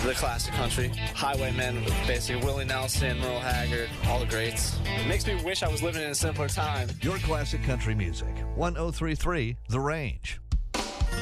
the classic country. Highwaymen, basically Willie Nelson, Merle Haggard, all the greats. It makes me wish I was living in a simpler time. Your classic country music. 1033 The Range.